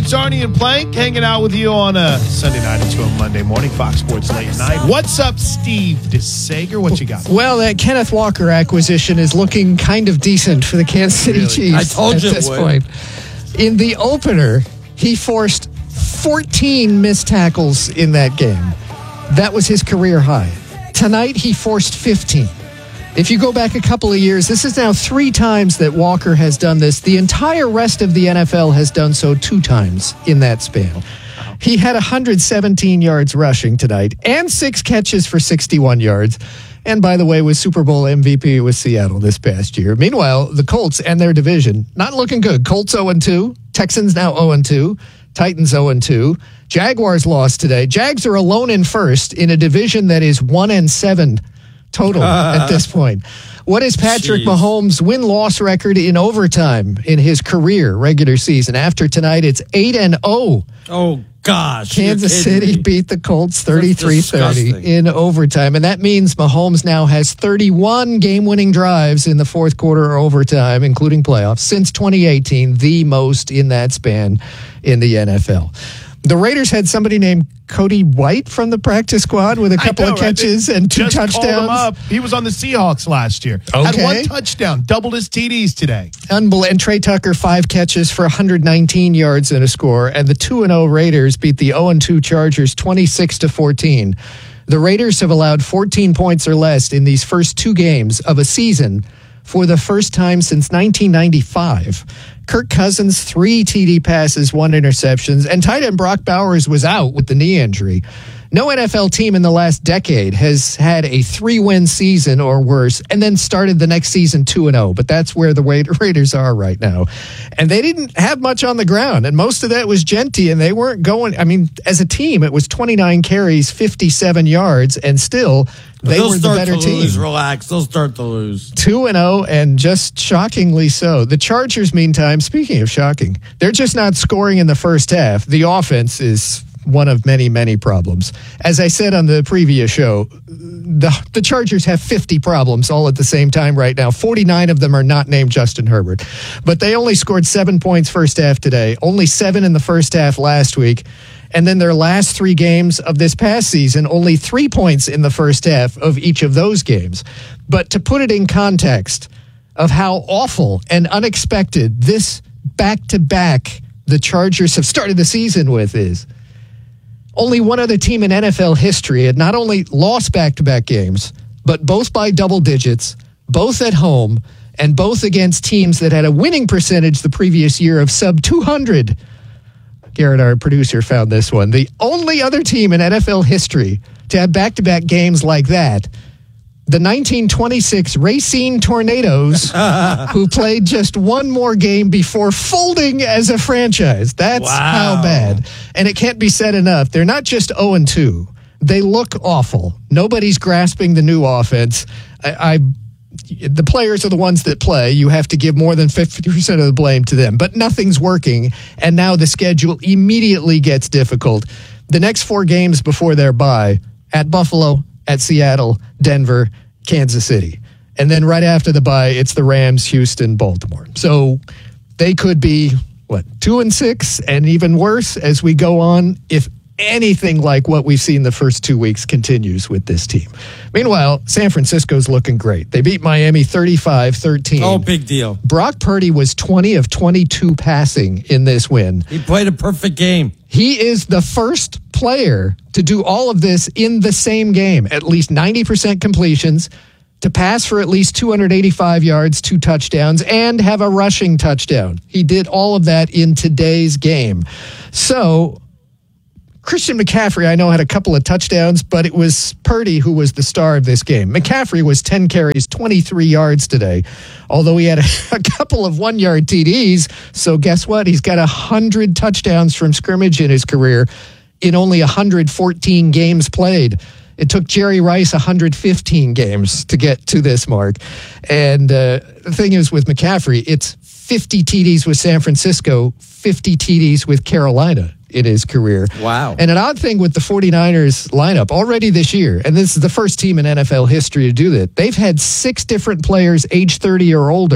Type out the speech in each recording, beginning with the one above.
It's Arnie and Plank hanging out with you on a Sunday night into a Monday morning, Fox Sports Late Night. What's up, Steve DeSager? What you got? Well, that Kenneth Walker acquisition is looking kind of decent for the Kansas City Chiefs I told you at this point. In the opener, he forced 14 missed tackles in that game. That was his career high. Tonight, he forced 15. If you go back a couple of years, this is now 3 times that Walker has done this. The entire rest of the NFL has done so 2 times in that span. He had 117 yards rushing tonight and 6 catches for 61 yards. And by the way, was Super Bowl MVP with Seattle this past year. Meanwhile, the Colts and their division, not looking good. Colts 0-2, Texans now 0-2, Titans 0-2. Jaguars lost today. Jags are alone in first in a division that is 1-7 total at this point. What is Patrick Mahomes' win-loss record in overtime in his career regular season? After tonight, it's 8-0. Oh, gosh. Kansas City beat the Colts 33-30 in overtime. And that means Mahomes now has 31 game-winning drives in the fourth quarter or overtime, including playoffs, since 2018, the most in that span in the NFL. The Raiders had somebody named Cody White from the practice squad with a couple of catches and 2 touchdowns. Called him up. He was on the Seahawks last year. Okay. Had 1 touchdown, doubled his TDs today. And Trey Tucker, 5 catches for 119 yards and a score. And the 2-0 Raiders beat the 0-2 Chargers 26-14. The Raiders have allowed 14 points or less in these first 2 games of a season for the first time since 1995. Kirk Cousins, 3 TD passes, 1 interceptions, and tight end Brock Bowers was out with the knee injury. No NFL team in the last decade has had a 3-win season or worse and then started the next season 2-0, but that's where the Raiders are right now. And they didn't have much on the ground, and most of that was Genty, and they weren't going, I mean, as a team, it was 29 carries, 57 yards, and still they were the better team. Relax. They'll start to lose. 2-0, and just shockingly so. The Chargers, meantime, speaking of shocking, they're just not scoring in the first half. The offense is one of many, many problems. As I said on the previous show, the Chargers have 50 problems all at the same time right now. 49 of them are not named Justin Herbert. But they only scored 7 points first half today, only 7 in the first half last week. And then their last 3 games of this past season, only 3 points in the first half of each of those games. But to put it in context of how awful and unexpected this back-to-back the Chargers have started the season with is, only one other team in NFL history had not only lost back-to-back games, but both by double digits, both at home, and both against teams that had a winning percentage the previous year of sub 200. Garrett, our producer, found this one. The only other team in NFL history to have back-to-back games like that, the 1926 Racine Tornadoes, who played just 1 more game before folding as a franchise. That's how bad. And it can't be said enough. They're not just 0-2. They look awful. Nobody's grasping the new offense. The players are the ones that play. You have to give more than 50% of the blame to them. But nothing's working, and now the schedule immediately gets difficult. The next 4 games before their bye, at Buffalo, at Seattle, Denver, Kansas City. And then right after the bye, it's the Rams, Houston, Baltimore. So they could be, 2-6, and even worse as we go on if anything like what we've seen the first 2 weeks continues with this team. Meanwhile, San Francisco's looking great. They beat Miami 35-13. Oh, big deal. Brock Purdy was 20 of 22 passing in this win. He played a perfect game. He is the first player to do all of this in the same game. At least 90% completions, to pass for at least 285 yards, 2 touchdowns, and have a rushing touchdown. He did all of that in today's game. So Christian McCaffrey, I know, had a couple of touchdowns, but it was Purdy who was the star of this game. McCaffrey was 10 carries, 23 yards today, although he had a couple of 1-yard TDs. So guess what? He's got 100 touchdowns from scrimmage in his career in only 114 games played. It took Jerry Rice 115 games to get to this mark. And the thing is with McCaffrey, it's 50 TDs with San Francisco, 50 TDs with Carolina in his career. Wow. And an odd thing with the 49ers lineup already this year, and this is the first team in NFL history to do that, they've had 6 different players age 30 or older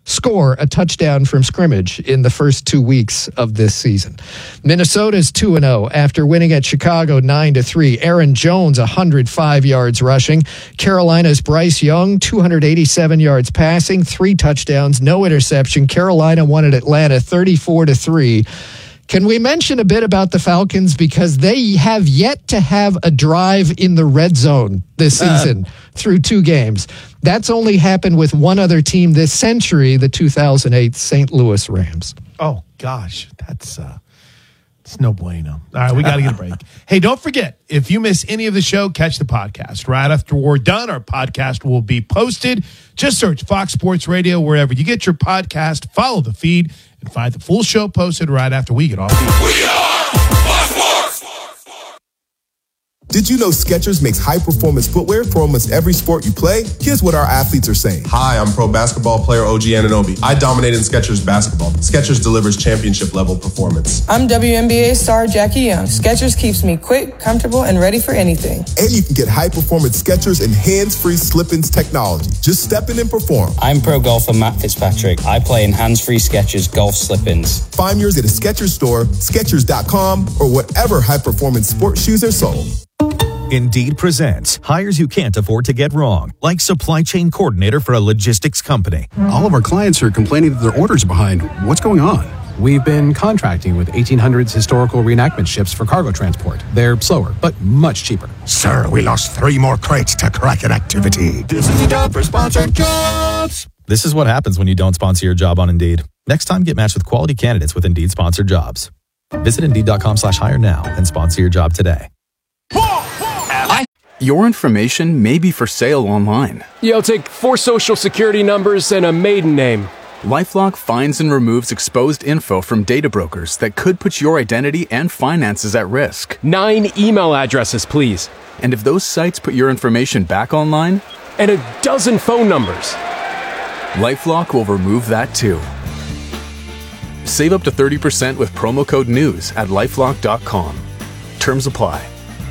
score a touchdown from scrimmage in the first 2 weeks of this season. Minnesota's 2-0 after winning at Chicago 9-3. Aaron Jones, 105 yards rushing. Carolina's Bryce Young, 287 yards passing, 3 touchdowns, no interception. Carolina won at Atlanta 34-3. Can we mention a bit about the Falcons, because they have yet to have a drive in the red zone this season through 2 games. That's only happened with one other team this century, the 2008 St. Louis Rams. Oh, gosh. It's no bueno. All right, we got to get a break. Hey, don't forget, if you miss any of the show, catch the podcast. Right after we're done, our podcast will be posted. Just search Fox Sports Radio wherever you get your podcast. Follow the feed and find the full show posted right after we get off the air. We are Fox Sports! Did you know Skechers makes high-performance footwear for almost every sport you play? Here's what our athletes are saying. Hi, I'm pro basketball player OG Anunoby. I dominated in Skechers basketball. Skechers delivers championship-level performance. I'm WNBA star Jackie Young. Skechers keeps me quick, comfortable, and ready for anything. And you can get high-performance Skechers and hands-free slip-ins technology. Just step in and perform. I'm pro golfer Matt Fitzpatrick. I play in hands-free Skechers golf slip-ins. Find yours at a Skechers store, Skechers.com, or whatever high-performance sports shoes are sold. Indeed presents hires you can't afford to get wrong, like supply chain coordinator for a logistics company. All of our clients are complaining that their orders are behind. What's going on? We've been contracting with 1800s historical reenactment ships for cargo transport. They're slower, but much cheaper. Sir, we lost 3 more crates to Kraken activity. This is the job for sponsored jobs. This is what happens when you don't sponsor your job on Indeed. Next time, get matched with quality candidates with Indeed sponsored jobs. Visit Indeed.com/hire now and sponsor your job today. Your information may be for sale online. Yeah, I'll take 4 social security numbers and a maiden name. LifeLock finds and removes exposed info from data brokers that could put your identity and finances at risk. 9 email addresses, please. And if those sites put your information back online? And a dozen phone numbers. LifeLock will remove that too. Save up to 30% with promo code NEWS at LifeLock.com. Terms apply.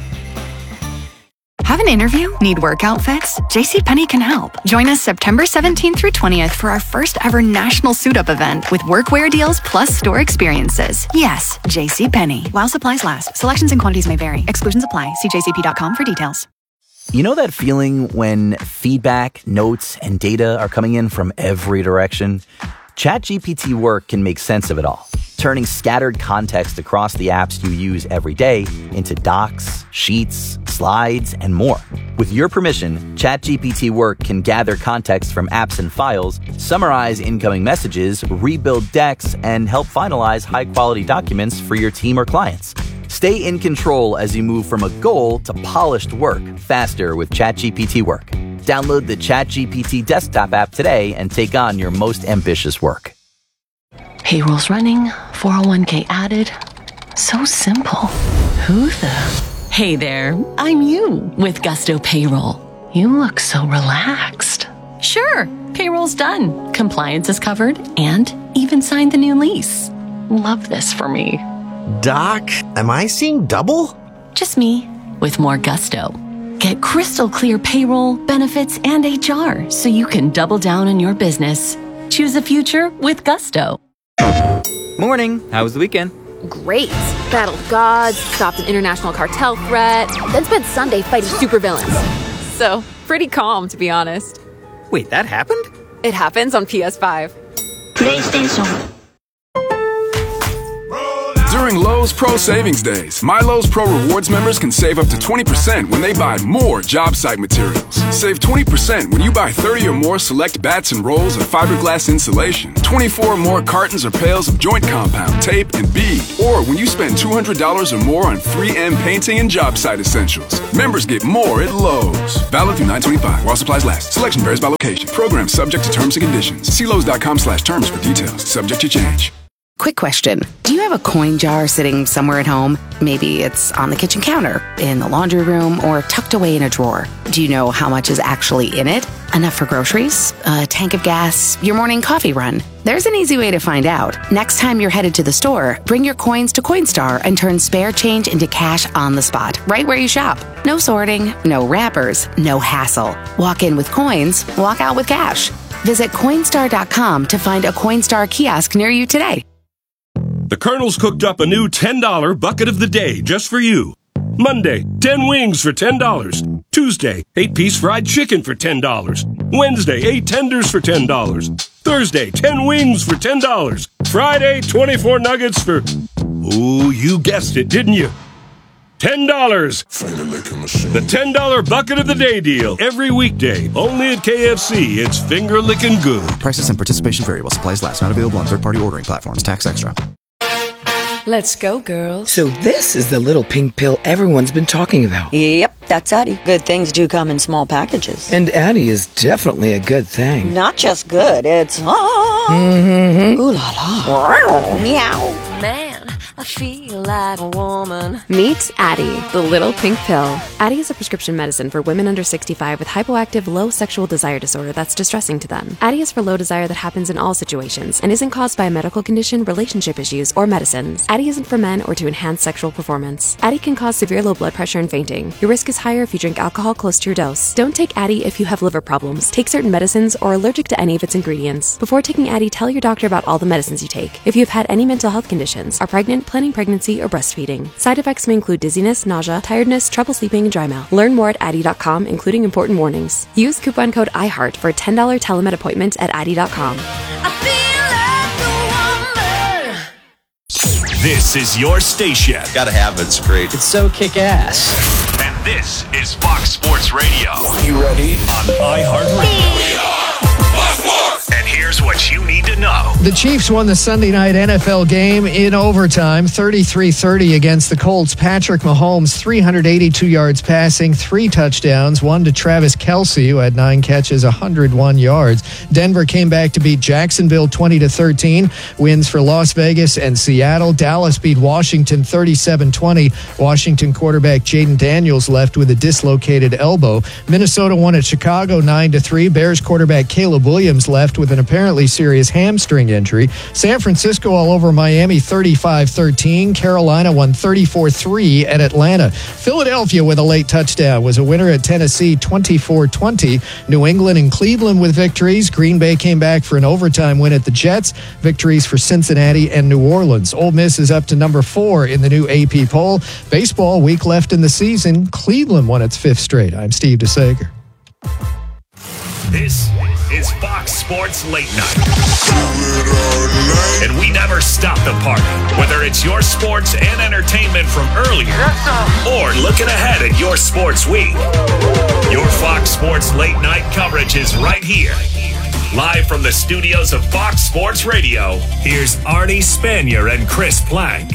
Have an interview? Need work outfits? JCPenney can help. Join us September 17th through 20th for our first ever national suit-up event with workwear deals plus store experiences. Yes, JCPenney. While supplies last. Selections and quantities may vary. Exclusions apply. See jcp.com for details. You know that feeling when feedback, notes, and data are coming in from every direction? ChatGPT Work can make sense of it all, turning scattered context across the apps you use every day into docs, sheets, slides, and more. With your permission, ChatGPT Work can gather context from apps and files, summarize incoming messages, rebuild decks, and help finalize high-quality documents for your team or clients. Stay in control as you move from a goal to polished work faster with ChatGPT Work. Download the ChatGPT desktop app today and take on your most ambitious work. Payroll's running, 401k added. So simple. Who the? Hey there, I'm you with Gusto Payroll. You look so relaxed. Sure, payroll's done. Compliance is covered and even signed the new lease. Love this for me. Doc, am I seeing double? Just me with more gusto. Get crystal clear payroll, benefits, and HR so you can double down on your business. Choose a future with Gusto. Morning. How was the weekend? Great. Battled gods, stopped an international cartel threat, then spent Sunday fighting supervillains. So, pretty calm, to be honest. Wait, that happened? It happens on PS5. PlayStation. During Lowe's Pro Savings Days, My Lowe's Pro Rewards members can save up to 20% when they buy more job site materials. Save 20% when you buy 30 or more select bats and rolls of fiberglass insulation, 24 or more cartons or pails of joint compound, tape, and bead, or when you spend $200 or more on 3M painting and job site essentials. Members get more at Lowe's. Valid through 9/25 while supplies last. Selection varies by location. Program subject to terms and conditions. See Lowe's.com/terms for details. Subject to change. Quick question. Do you have a coin jar sitting somewhere at home? Maybe it's on the kitchen counter, in the laundry room, or tucked away in a drawer. Do you know how much is actually in it? Enough for groceries? A tank of gas? Your morning coffee run? There's an easy way to find out. Next time you're headed to the store, bring your coins to Coinstar and turn spare change into cash on the spot, right where you shop. No sorting, no wrappers, no hassle. Walk in with coins, walk out with cash. Visit Coinstar.com to find a Coinstar kiosk near you today. The Colonel's cooked up a new $10 bucket of the day just for you. Monday, 10 wings for $10. Tuesday, 8-piece fried chicken for $10. Wednesday, 8 tenders for $10. Thursday, 10 wings for $10. Friday, 24 nuggets for... Ooh, you guessed it, didn't you? $10. The $10 bucket of the day deal. Every weekday, only at KFC. It's finger licking good. Prices and participation vary while supplies last. Not available on third-party ordering platforms. Tax extra. Let's go, girls. So this is the little pink pill everyone's been talking about. Yep, that's Addie. Good things do come in small packages. And Addie is definitely a good thing. Not just good, it's... Ooh la la. Meow. Man, I feel like a woman. Meet Addie, the little pink pill. Addie is a prescription medicine for women under 65 with hypoactive low sexual desire disorder that's distressing to them. Addie is for low desire that happens in all situations and isn't caused by a medical condition, relationship issues, or medicines. Addie isn't for men or to enhance sexual performance. Addie can cause severe low blood pressure and fainting. Your risk is higher if you drink alcohol close to your dose. Don't take Addie if you have liver problems, take certain medicines, or are allergic to any of its ingredients. Before taking Addie, tell your doctor about all the medicines you take. If you have had any mental health conditions, are pregnant, planning pregnancy, or breastfeeding. Side effects may include dizziness, nausea, tiredness, trouble sleeping, and dry mouth. Learn more at Addie.com, including important warnings. Use coupon code IHEART for a $10 telemed appointment at Addie.com. This is your station. Gotta have it. It's great. It's so kick-ass. And this is Fox Sports Radio. You ready? On iHeartRadio. And here's what you need to know. The Chiefs won the Sunday night NFL game in overtime, 33-30 against the Colts. Patrick Mahomes, 382 yards passing, 3 touchdowns, 1 to Travis Kelce, who had 9 catches, 101 yards. Denver came back to beat Jacksonville 20-13. Wins for Las Vegas and Seattle. Dallas beat Washington 37-20. Washington quarterback Jaden Daniels left with a dislocated elbow. Minnesota won at Chicago 9-3. Bears quarterback Caleb Williams left with an apparently serious hamstring injury. San Francisco all over Miami 35-13. Carolina won 34-3 at Atlanta. Philadelphia with a late touchdown was a winner at Tennessee 24-20. New England and Cleveland with victories. Green Bay came back for an overtime win at the Jets. Victories for Cincinnati and New Orleans. Ole Miss is up to number 4 in the new AP poll. Baseball, week left in the season. Cleveland won its 5th straight. I'm Steve DeSager. This is Fox Sports Late Night. And we never stop the party, whether it's your sports and entertainment from earlier or looking ahead at your sports week. Your Fox Sports Late Night coverage is right here. Live from the studios of Fox Sports Radio, here's Arnie Spanier and Chris Plank.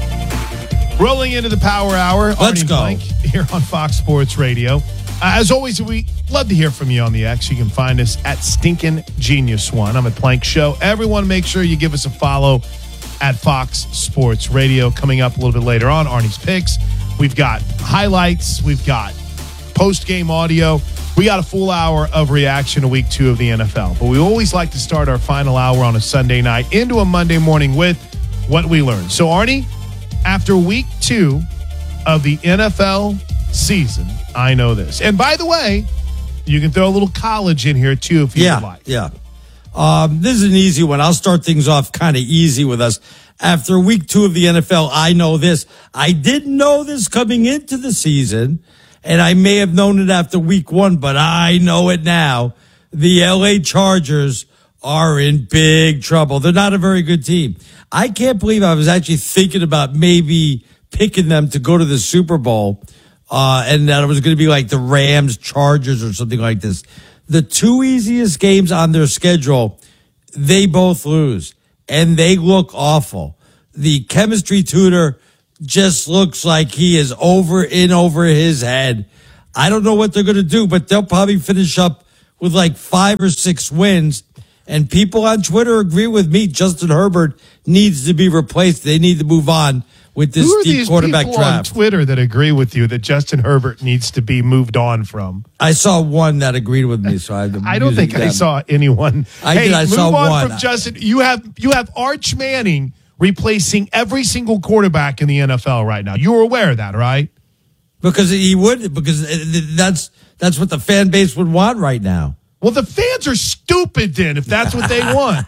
Rolling into the Power Hour. Let's Arnie go. Plank here on Fox Sports Radio. As always, we love to hear from you on the X. You can find us at Stinkin' Genius One. I'm at Plank Show. Everyone, make sure you give us a follow at Fox Sports Radio. Coming up a little bit later on, Arnie's Picks. We've got highlights. We've got post-game audio. We got a full hour of reaction to Week 2 of the NFL. But we always like to start our final hour on a Sunday night into a Monday morning with what we learned. So, Arnie, after Week 2 of the NFL season, I know this. And by the way, you can throw a little college in here too if you would like. Yeah. This is an easy one. I'll start things off kind of easy with us. After Week 2 of the NFL, I know this. I didn't know this coming into the season, and I may have known it after Week 1, but I know it now. The LA Chargers are in big trouble. They're not a very good team. I can't believe I was actually thinking about maybe picking them to go to the Super Bowl. And that it was going to be like the Rams, Chargers, or something like this. The 2 easiest games on their schedule, they both lose. And they look awful. The chemistry tutor just looks like he is over his head. I don't know what they're going to do, but they'll probably finish up with like 5 or 6 wins. And people on Twitter agree with me. Justin Herbert needs to be replaced. They need to move on with this deep quarterback draft. Who are these people on Twitter that agree with you that Justin Herbert needs to be moved on from? I saw one that agreed with me, so I don't think I saw anyone. I saw move on one from Justin. You have Arch Manning replacing every single quarterback in the NFL right now. You're aware of that, right? Because he would, because that's what the fan base would want right now. Well, the fans are stupid then if that's what they want.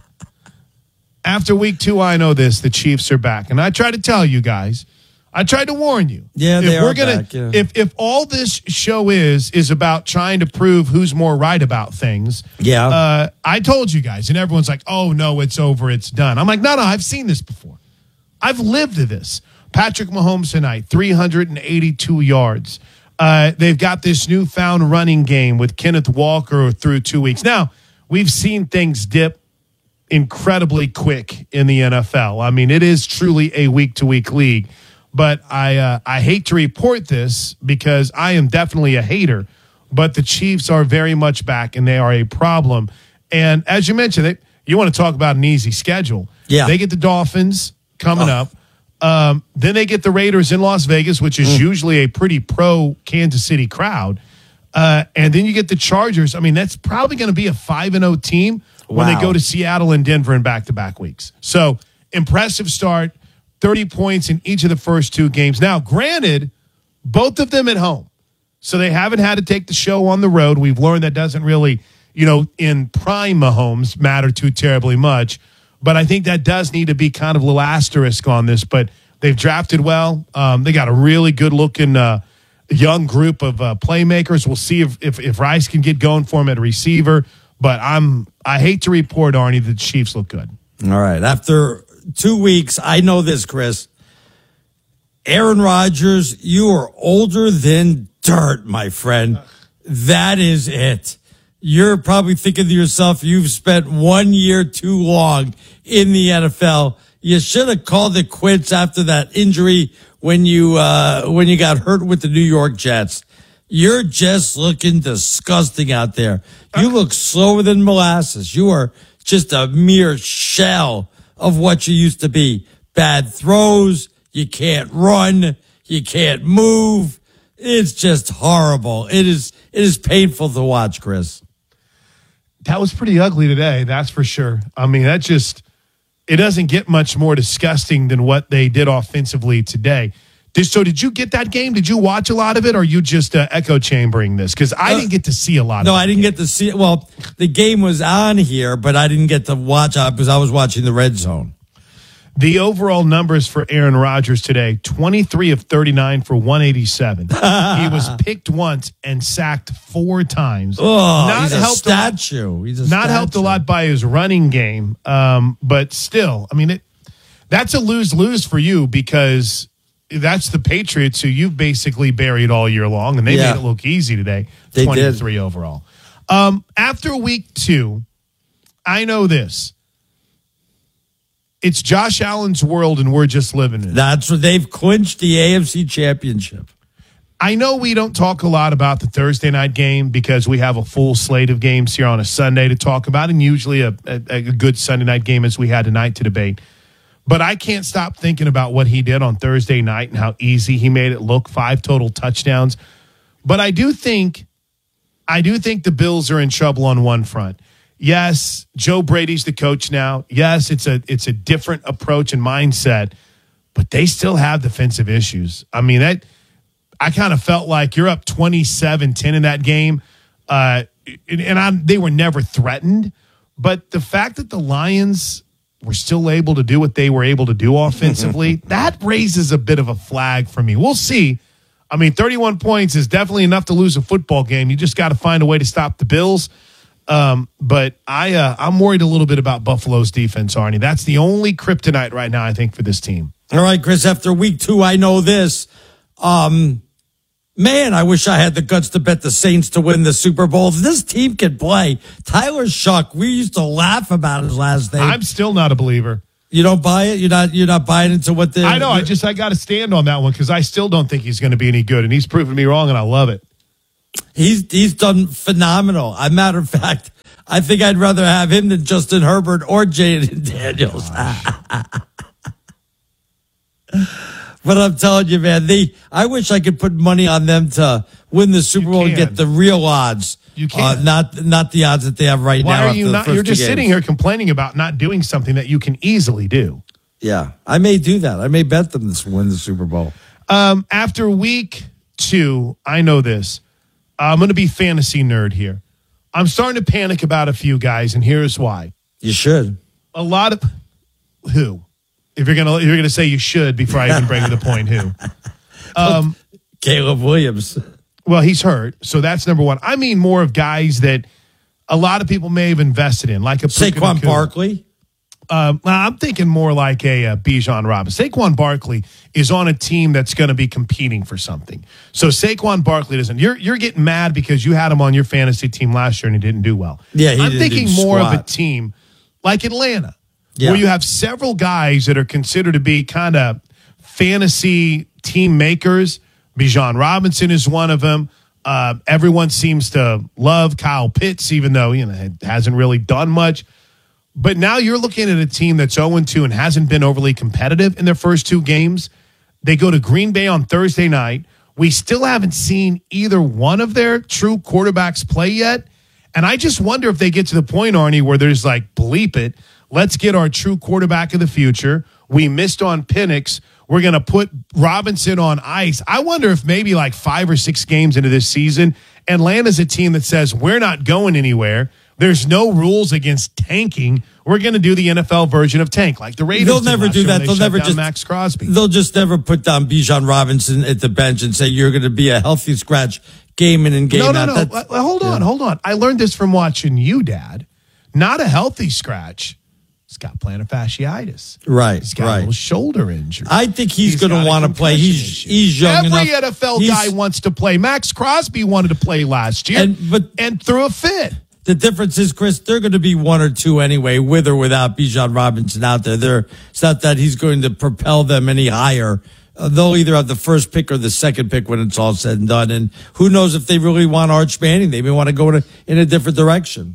After week 2, I know this. The Chiefs are back. And I try to tell you guys. I tried to warn you. Yeah, they are back. Yeah. If all this show is about trying to prove who's more right about things, I told you guys, and everyone's like, oh, no, it's over, it's done. I'm like, no, I've seen this before. I've lived this. Patrick Mahomes tonight, 382 yards. They've got this newfound running game with Kenneth Walker through 2 weeks. Now, we've seen things dip incredibly quick in the NFL. I mean, it is truly a week-to-week league. But I hate to report this because I am definitely a hater, but the Chiefs are very much back, and they are a problem. And as you mentioned, you want to talk about an easy schedule. Yeah. They get the Dolphins coming up. Then they get the Raiders in Las Vegas, which is usually a pretty pro-Kansas City crowd. And then you get the Chargers. I mean, that's probably going to be a 5-0 team when they go to Seattle and Denver in back-to-back weeks. So, impressive start. 30 points in each of the first 2 games. Now, granted, both of them at home. So they haven't had to take the show on the road. We've learned that doesn't really, in prime Mahomes matter too terribly much. But I think that does need to be kind of a little asterisk on this. But they've drafted well. They got a really good-looking young group of playmakers. We'll see if Rice can get going for him at a receiver. But I hate to report, Arnie, that the Chiefs look good. All right. After 2 weeks, I know this, Chris. Aaron Rodgers, you are older than dirt, my friend. That is it. You're probably thinking to yourself, you've spent 1 year too long in the NFL. You should have called it quits after that injury when you got hurt with the New York Jets. You're just looking disgusting out there. You look slower than molasses. You are just a mere shell of what you used to be. Bad throws, you can't run, you can't move. It's just horrible. It is painful to watch, Chris. That was pretty ugly today, that's for sure. I mean, it doesn't get much more disgusting than what they did offensively today. So did you get that game? Did you watch a lot of it, or are you just echo chambering this? Because I didn't get to see a lot of it. No, I didn't get to see it. Well, the game was on here, but I didn't get to watch it because I was watching the Red Zone. The overall numbers for Aaron Rodgers today, 23 of 39 for 187. He was picked once and sacked 4 times. Oh, he's a statue. Not helped a lot by his running game, but still, I mean, that's a lose-lose for you because that's the Patriots who you've basically buried all year long, and they made it look easy today. They 23 did. overall. After week 2, I know this. It's Josh Allen's world, and we're just living in it. That's what they've clinched the AFC Championship. I know we don't talk a lot about the Thursday night game because we have a full slate of games here on a Sunday to talk about, and usually a good Sunday night game as we had tonight to debate. But I can't stop thinking about what he did on Thursday night and how easy he made it look, 5 total touchdowns. But I do think the Bills are in trouble on one front. Yes, Joe Brady's the coach now. Yes, it's a different approach and mindset, but they still have defensive issues. I mean, I kind of felt like you're up 27-10 in that game, they were never threatened. But the fact that the Lions were still able to do what they were able to do offensively, that raises a bit of a flag for me. We'll see. I mean, 31 points is definitely enough to lose a football game. You just got to find a way to stop the Bills. But I'm worried a little bit about Buffalo's defense, Arnie. That's the only kryptonite right now, I think, for this team. All right, Chris, after week 2, I know this. Man, I wish I had the guts to bet the Saints to win the Super Bowl. If this team can play, Tyler Shuck, we used to laugh about his last name. I'm still not a believer. You don't buy it? You're not buying into what they... I know. I got to stand on that one because I still don't think he's going to be any good, and he's proven me wrong, and I love it. He's done phenomenal. As a matter of fact, I think I'd rather have him than Justin Herbert or Jaden Daniels. But I'm telling you, man, I wish I could put money on them to win the Super Bowl and get the real odds. You can't. Not the odds that they have right now. Why are you not? You're just sitting here complaining about not doing something that you can easily do. Yeah, I may do that. I may bet them to win the Super Bowl. After week 2, I know this. I'm going to be fantasy nerd here. I'm starting to panic about a few guys, and here's why. You should. A lot of who? If you're gonna say you should before I even bring to the point, who? Caleb Williams. Well, he's hurt, so that's number one. I mean more of guys that a lot of people may have invested in, like a Saquon Barkley. I'm thinking more like a Bijan Robinson. Saquon Barkley is on a team that's going to be competing for something. So Saquon Barkley doesn't. You're getting mad because you had him on your fantasy team last year and he didn't do well. Yeah, I'm thinking more of a team like Atlanta, where you have several guys that are considered to be kind of fantasy team makers. Bijan Robinson is one of them. Everyone seems to love Kyle Pitts, even though it hasn't really done much. But now you're looking at a team that's 0-2 and hasn't been overly competitive in their first two games. They go to Green Bay on Thursday night. We still haven't seen either one of their true quarterbacks play yet. And I just wonder if they get to the point, Arnie, where there's like, bleep it, let's get our true quarterback of the future. We missed on Penix. We're going to put Robinson on ice. I wonder if maybe like 5 or 6 games into this season, Atlanta's a team that says we're not going anywhere. There's no rules against tanking. We're going to do the NFL version of tank, like the Raiders. They'll never do that. They'll never just Max Crosby. They'll just never put down Bijan Robinson at the bench and say you're going to be a healthy scratch game in and game out. No. Hold on. I learned this from watching you, Dad. Not a healthy scratch. He's got plantar fasciitis. Right. He's got a little shoulder injury. I think he's going to want to play. He's young enough. Every NFL guy wants to play. Max Crosby wanted to play last year and threw a fit. The difference is, Chris, they're going to be 1 or 2 anyway, with or without Bijan Robinson out there. It's not that he's going to propel them any higher. They'll either have the first pick or the second pick when it's all said and done. And who knows if they really want Arch Manning? They may want to go in a different direction.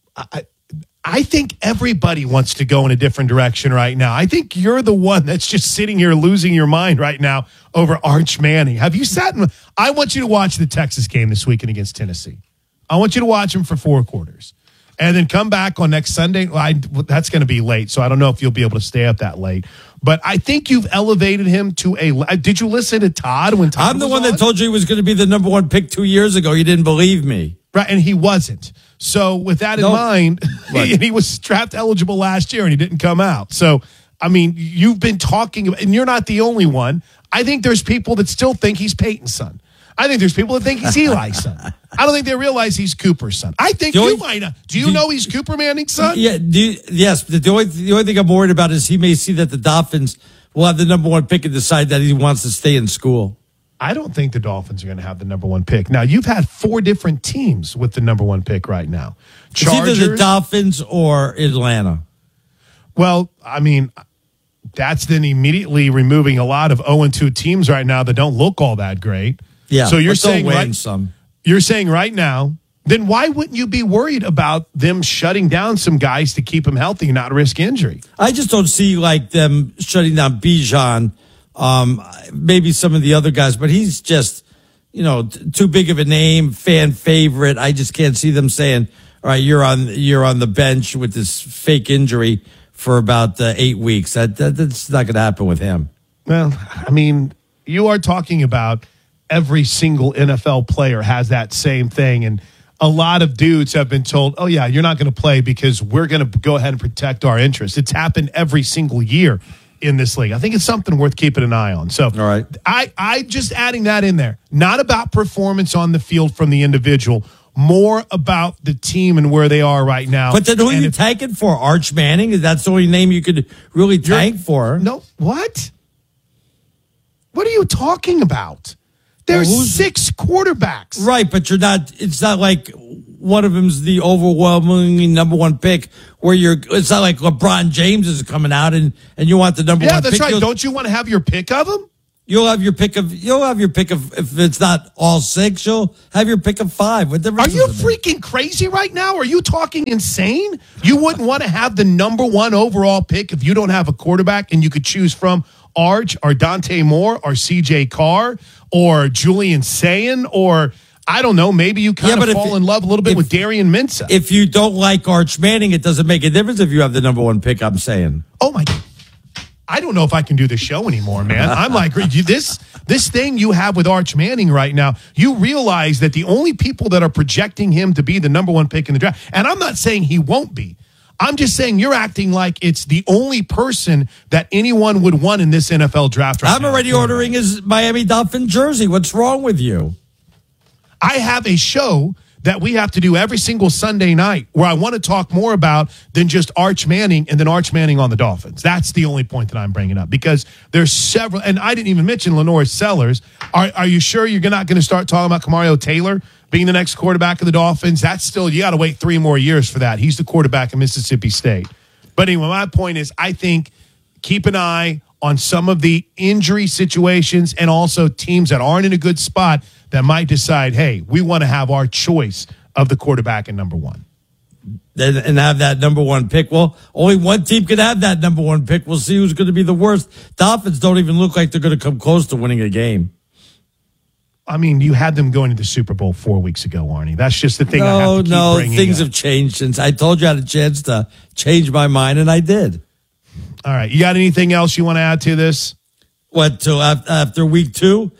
I think everybody wants to go in a different direction right now. I think you're the one that's just sitting here losing your mind right now over Arch Manning. Have you sat in? I want you to watch the Texas game this weekend against Tennessee. I want you to watch him for 4 quarters and then come back on next Sunday. That's going to be late, so I don't know if you'll be able to stay up that late. But I think you've elevated him to a. Did you listen to Todd when Todd? I'm the one that told you he was going to be the number 1 pick 2 years ago. You didn't believe me, right? And he wasn't. So with that in mind, he was draft eligible last year and he didn't come out. So I mean, you've been talking, and you're not the only one. I think there's people that still think he's Peyton's son. I think there's people that think he's Eli's son. I don't think they realize he's Cooper's son. I think you might not. Do you know he's Cooper Manning's son? Yeah. Yes. The only thing I'm worried about is he may see that the Dolphins will have the number 1 pick and decide that he wants to stay in school. I don't think the Dolphins are going to have the number 1 pick. Now, you've had 4 different teams with the number 1 pick right now. Chargers, it's either the Dolphins or Atlanta. Well, I mean, that's then immediately removing a lot of 0-2 teams right now that don't look all that great. Yeah. So you're saying you're saying right now, then why wouldn't you be worried about them shutting down some guys to keep them healthy and not risk injury? I just don't see like them shutting down Bijan. Maybe some of the other guys, but he's just, too big of a name, fan favorite. I just can't see them saying, all right, you're on the bench with this fake injury for about 8 weeks. That's not going to happen with him. Well, I mean, you are talking about every single NFL player has that same thing. And a lot of dudes have been told, oh, yeah, you're not going to play because we're going to go ahead and protect our interests. It's happened every single year in this league. I think it's something worth keeping an eye on. So all right. I just adding that in there, not about performance on the field from the individual, more about the team and where they are right now. But then who are you tanking for? Arch Manning? That's the only name you could really tank for. No, what? What are you talking about? There's 6 quarterbacks. Right, but it's not like one of them's the overwhelmingly number 1 pick where it's not like LeBron James is coming out and you want the number 1 pick. Yeah, that's right. Don't you want to have your pick of him? You'll have your pick of if it's not all 6, you'll have your pick of 5. What difference are you freaking crazy right now? Are you talking insane? You wouldn't want to have the number 1 overall pick if you don't have a quarterback and you could choose from Arch or Dante Moore or CJ Carr or Julian Sayin, or I don't know, maybe you kind of fall in love a little bit with Darian Mensah. If you don't like Arch Manning, it doesn't make a difference if you have the number 1 pick, I'm saying. Oh, my God. I don't know if I can do the show anymore, man. I'm like, this thing you have with Arch Manning right now, you realize that the only people that are projecting him to be the number one pick in the draft, and I'm not saying he won't be. I'm just saying you're acting like it's the only person that anyone would want in this NFL draft right now. I'm already ordering his Miami Dolphin jersey. What's wrong with you? I have a show that we have to do every single Sunday night where I want to talk more about than just Arch Manning and then Arch Manning on the Dolphins. That's the only point that I'm bringing up because there's several, and I didn't even mention Lenore Sellers. Are you sure you're not going to start talking about Kamario Taylor being the next quarterback of the Dolphins? That's still, you got to wait 3 more years for that. He's the quarterback of Mississippi State. But anyway, my point is I think keep an eye on some of the injury situations and also teams that aren't in a good spot that might decide, hey, we want to have our choice of the quarterback in number 1. And have that number 1 pick. Well, only one team can have that number 1 pick. We'll see who's going to be the worst. Dolphins don't even look like they're going to come close to winning a game. I mean, you had them going to the Super Bowl 4 weeks ago, Arnie. That's just the thing I have to keep bringing things up. have changed since I told you I had a chance to change my mind, and I did. All right. You got anything else you want to add to this? What, till after week 2?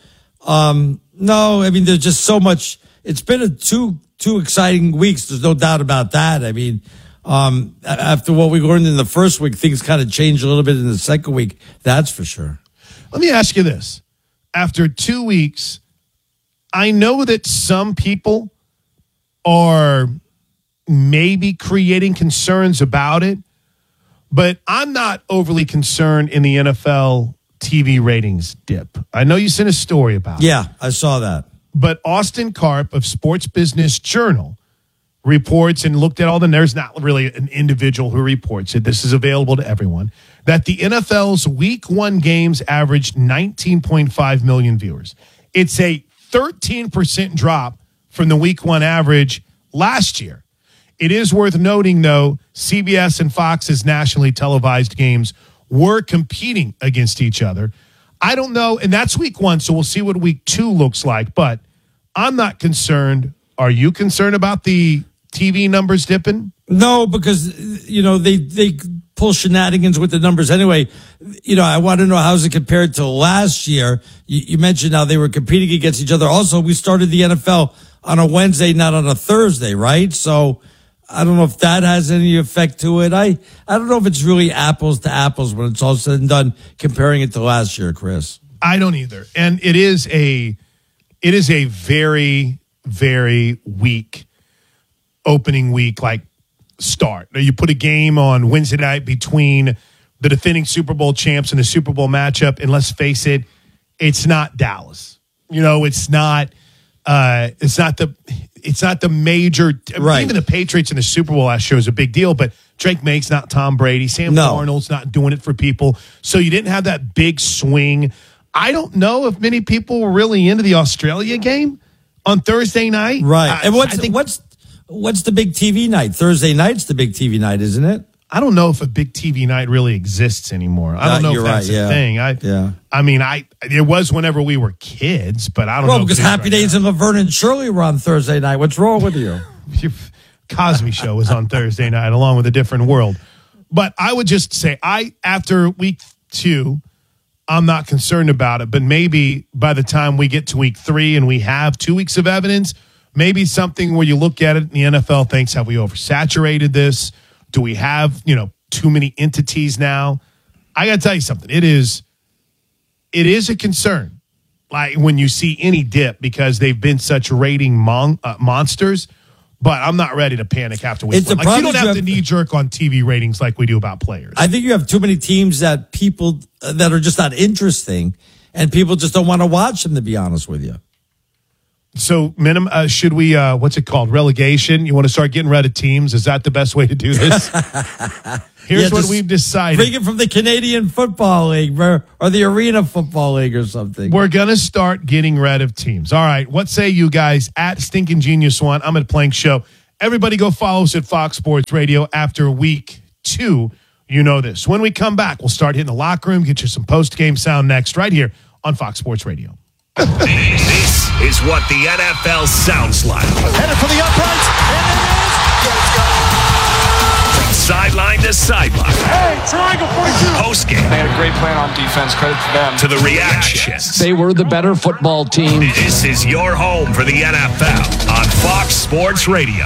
No, I mean, there's just so much. It's been two exciting weeks. There's no doubt about that. I mean, after what we learned in the first week, things kind of changed a little bit in the second week. That's for sure. Let me ask you this. After 2 weeks, I know that some people are maybe creating concerns about it, but I'm not overly concerned in the NFL TV ratings dip. I know you sent a story about it. Yeah, I saw that. But Austin Karp of Sports Business Journal reports and looked at all there's not really an individual who reports it. This is available to everyone. That the NFL's week 1 games averaged 19.5 million viewers. It's a 13% drop from the week 1 average last year. It is worth noting, though, CBS and Fox's nationally televised games were competing against each other. I don't know, and that's week 1, so we'll see what week 2 looks like, but I'm not concerned. Are you concerned about the TV numbers dipping? No, because, they pull shenanigans with the numbers anyway. I want to know how's it compared to last year. You mentioned how they were competing against each other. Also, we started the NFL on a Wednesday, not on a Thursday, right? So I don't know if that has any effect to it. I don't know if it's really apples to apples when it's all said and done, comparing it to last year, Chris. I don't either. And it is a very, very weak opening week, like start. Now, you put a game on Wednesday night between the defending Super Bowl champs and the Super Bowl matchup, and let's face it, it's not Dallas. It's not the major. Right. Even the Patriots in the Super Bowl last year was a big deal, but Drake Maye's not Tom Brady. Sam Darnold's not doing it for people. So you didn't have that big swing. I don't know if many people were really into the Australia game on Thursday night. Right. And what's the big TV night? Thursday night's the big TV night, isn't it? I don't know if a big TV night really exists anymore. I don't know if that's a thing. I mean, it was whenever we were kids, but I don't know. Well, because Happy Days and Laverne and Shirley were on Thursday night. What's wrong with you? Cosby Show was on Thursday night along with A Different World. But I would just say, after week 2, I'm not concerned about it. But maybe by the time we get to week 3 and we have 2 weeks of evidence, maybe something where you look at it and the NFL thinks, have we oversaturated this? Do we have, too many entities now? I got to tell you something. It is a concern. Like when you see any dip because they've been such rating monsters, but I'm not ready to panic after week 1. Like, you don't have to knee jerk on TV ratings like we do about players. I think you have too many teams that people that are just not interesting and people just don't want to watch them, to be honest with you. So, should we, what's it called? Relegation? You want to start getting rid of teams? Is that the best way to do this? Here's what we've decided. Bring it from the Canadian Football League or the Arena Football League or something. We're going to start getting rid of teams. All right. What say you guys at Stinking Genius One? I'm at Plank Show. Everybody go follow us at Fox Sports Radio after week 2. You know this. When we come back, we'll start hitting the locker room, get you some post-game sound next right here on Fox Sports Radio. This is what the NFL sounds like. Headed for the uprights, and it is. Let's go! Sideline to sideline. Hey, triangle 42. Post-game. They had a great plan on defense. Credit to them. To the reactions. They were the better football team. This is your home for the NFL on Fox Sports Radio.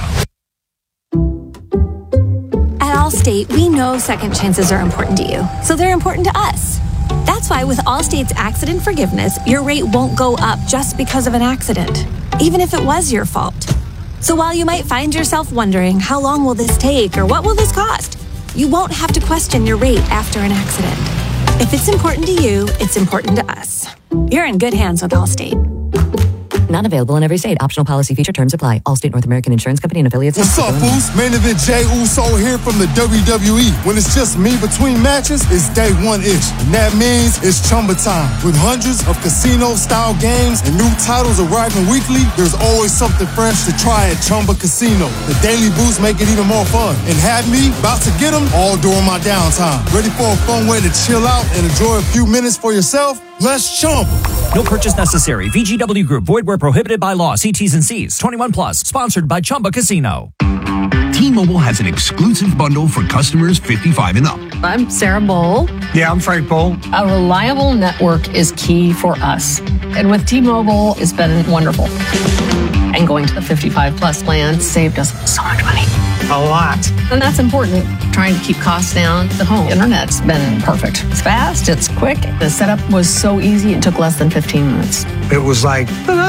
At Allstate, we know second chances are important to you, so they're important to us. That's why with Allstate's accident forgiveness, your rate won't go up just because of an accident, even if it was your fault. So while you might find yourself wondering, how long will this take or what will this cost? You won't have to question your rate after an accident. If it's important to you, it's important to us. You're in good hands with Allstate. Not available in every state. Optional policy feature terms apply. Allstate North American Insurance Company and affiliates. What's up, Boost? Main event Jey Uso here from the WWE. When it's just me between matches, it's day one-ish. And that means it's Chumba time. With hundreds of casino-style games and new titles arriving weekly, there's always something fresh to try at Chumba Casino. The Daily Boost make it even more fun. And have me about to get them all during my downtime. Ready for a fun way to chill out and enjoy a few minutes for yourself? Let's Chumba. No purchase necessary. VGW Group. Void where prohibited by law. See T's and C's. 21 plus. Sponsored by Chumba Casino. T-Mobile has an exclusive bundle for customers 55 and up. I'm Sarah Bowl. Yeah, I'm Frank Bowl. A reliable network is key for us. And with T-Mobile, it's been wonderful. And going to the 55 plus plan saved us so much money. A lot. And that's important. Trying to keep costs down. The home internet's been perfect. It's fast, it's quick. The setup was so easy, it took less than 15 minutes. It was like,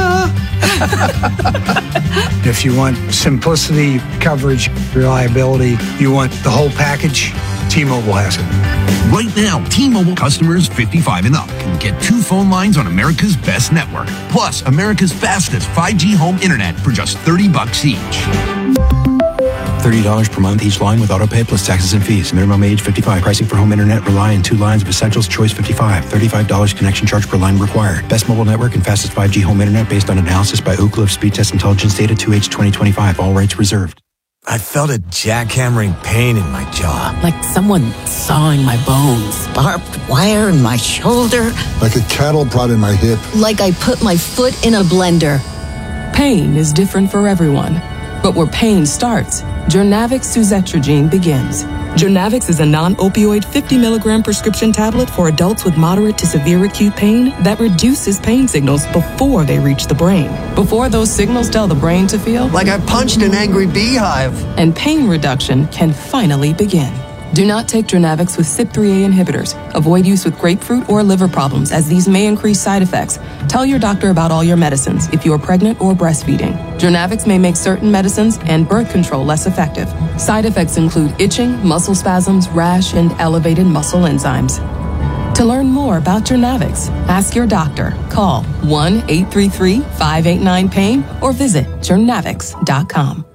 if you want simplicity, coverage, reliability, you want the whole package, T-Mobile has it. Right now, T-Mobile customers 55 and up can get 2 phone lines on America's best network, plus America's fastest 5G home internet for just $30 each. $30 per month each line with autopay plus taxes and fees. Minimum age 55. Pricing for home internet rely on 2 lines of Essentials Choice 55. $35 connection charge per line required. Best mobile network and fastest 5G home internet based on analysis by Ookla of Speed Test Intelligence data 2H 2025. All rights reserved. I felt a jackhammering pain in my jaw. Like someone sawing my bones. Barbed wire in my shoulder. Like a cattle prod in my hip. Like I put my foot in a blender. Pain is different for everyone. But where pain starts, Jurnavix suzetrigine begins. Jurnavix is a non-opioid 50 milligram prescription tablet for adults with moderate to severe acute pain that reduces pain signals before they reach the brain. Before those signals tell the brain to feel like I punched an angry beehive. And pain reduction can finally begin. Do not take Jurnavix with CYP3A inhibitors. Avoid use with grapefruit or liver problems, as these may increase side effects. Tell your doctor about all your medicines if you are pregnant or breastfeeding. Jurnavix may make certain medicines and birth control less effective. Side effects include itching, muscle spasms, rash, and elevated muscle enzymes. To learn more about Jurnavix, ask your doctor. Call 1-833-589-PAIN or visit jurnavix.com.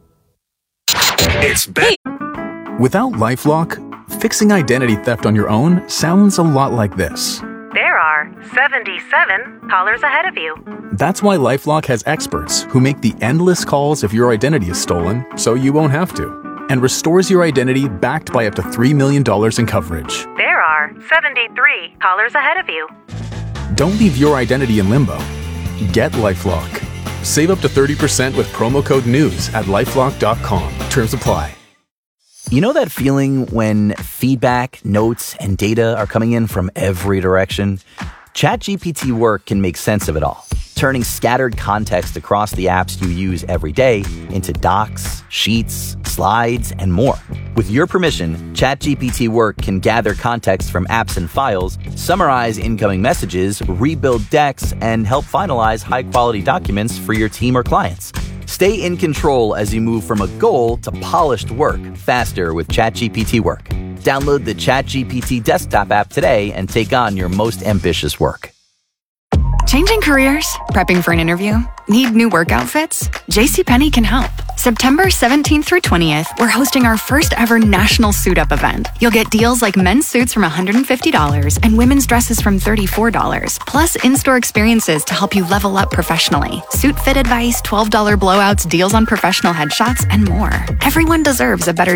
It's back. Without LifeLock, fixing identity theft on your own sounds a lot like this. There are 77 callers ahead of you. That's why LifeLock has experts who make the endless calls if your identity is stolen, so you won't have to, and restores your identity backed by up to $3 million in coverage. There are 73 callers ahead of you. Don't leave your identity in limbo. Get LifeLock. Save up to 30% with promo code NEWS at LifeLock.com. Terms apply. You know that feeling when feedback, notes, and data are coming in from every direction? ChatGPT Work can make sense of it all, turning scattered context across the apps you use every day into docs, sheets, slides, and more. With your permission, ChatGPT Work can gather context from apps and files, summarize incoming messages, rebuild decks, and help finalize high-quality documents for your team or clients. Stay in control as you move from a goal to polished work faster with ChatGPT Work. Download the ChatGPT desktop app today and take on your most ambitious work. Changing careers? Prepping for an interview? Need new work outfits? JCPenney can help. September 17th through 20th, we're hosting our first ever national suit up event. You'll get deals like men's suits from $150 and women's dresses from $34, plus in-store experiences to help you level up professionally. Suit fit advice, $12 blowouts, deals on professional headshots, and more. Everyone deserves a better